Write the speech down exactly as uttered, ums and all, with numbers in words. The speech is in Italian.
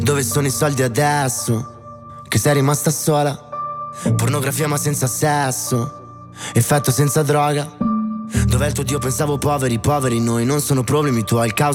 Dove sono i soldi adesso? Che sei rimasta sola. Pornografia ma senza sesso. Effetto senza droga. Dov'è il tuo Dio? Pensavo poveri, poveri noi. Non sono problemi tuoi, il caos